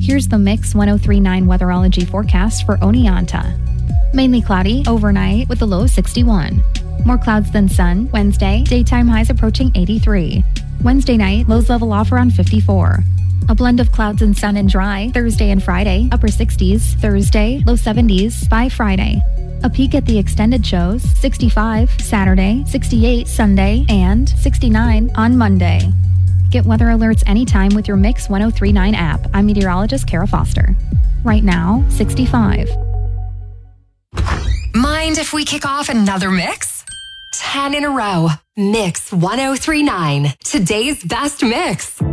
Here's the Mix 1039 weatherology forecast for Oneonta. Mainly cloudy overnight with a low of 61. More clouds than sun Wednesday, daytime highs approaching 83. Wednesday night, lows level off around 54. A blend of clouds and sun and dry Thursday and Friday, upper 60s. Thursday, low 70s by Friday. A peek at the extended shows 65 Saturday, 68 Sunday, and 69 on Monday. Get weather alerts anytime with your Mix 1039 app. I'm meteorologist Kara Foster. Right now, 65. Mind if we kick off another mix? 10 in a row. Mix 1039. Today's best mix.